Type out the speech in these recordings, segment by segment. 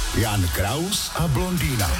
Jan Kraus a blondýna.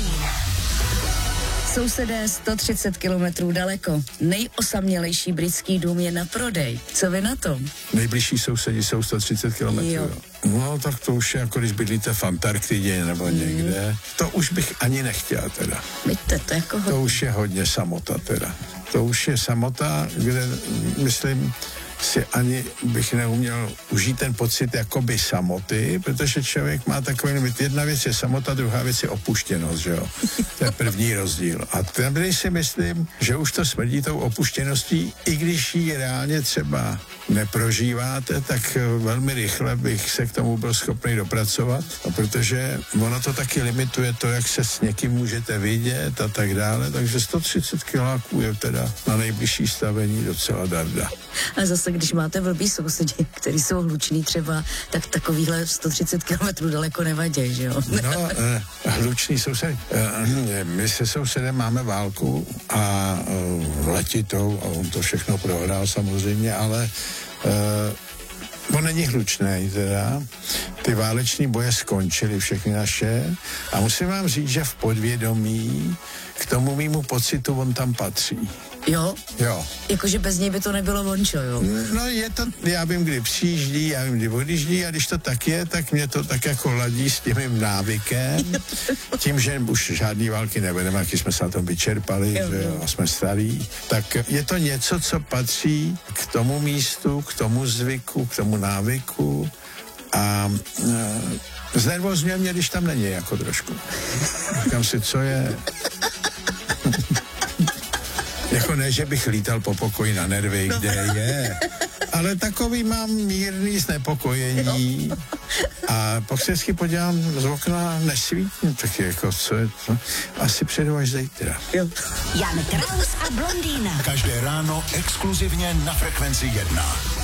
Sousedé 130 kilometrů daleko. Nejosamělejší britský dům je na prodej. Co vy na tom? Nejbližší sousedi jsou 130 kilometrů. Jo. No, tak to už je jako když bydlíte v Antarktidě nebo někde. To už bych ani nechtěl teda. Víte, to jako To už je hodně samota teda. To už je samota, kde myslím si ani bych neuměl užít ten pocit jakoby samoty, protože člověk má takový limit. Jedna věc je samota, druhá věc je opuštěnost, že jo. To je první rozdíl. A tady si myslím, že už to smrdí tou opuštěností, i když ji reálně třeba neprožíváte, tak velmi rychle bych se k tomu byl schopný dopracovat, protože ono to taky limituje to, jak se s někým můžete vidět a tak dále, takže 130 kiláků je teda na nejbližší stavení docela darda. A zase, když máte blbý sousedi, který jsou hluční třeba, tak takovýhle 130 kilometrů daleko nevadí, že jo? No, hlučný soused. My se sousedem máme válku a letitou a on to všechno prohrál samozřejmě, ale on není hlučnej teda. Ty váleční boje skončily všechny naše a musím vám říct, že v podvědomí k tomu mýmu pocitu on tam patří. Jo? Jo. Jakože bez něj by to nebylo vončo, jo? No je to, já vím, kdy přijíždí, já vím, kdy odjíždí a když to tak je, tak mě to tak jako ladí s tím mým návykem. Tím, že už žádný války nevedeme, jak jsme se na tom vyčerpali, že jo, a jsme starí. Tak je to něco, co patří k tomu místu, k tomu zvyku, k tomu návyku a znervozňuje mě, když tam není jako trošku. Říkám si, co je... Jako ne, že bych lítal po pokoji na nervy, kde je, ale takový mám mírný znepokojení a pak se vždycky podívám z okna, nesvítím, tak jako co je to? Asi přijedu až zítra. Jan Kraus a blondýna. Každé ráno exkluzivně na Frekvenci 1.